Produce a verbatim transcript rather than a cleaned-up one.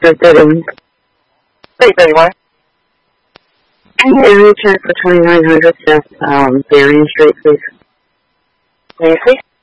three thirty-one. three thirty-one. Can you area check for twenty-nine hundred South um, Berrien Street, please? May you please?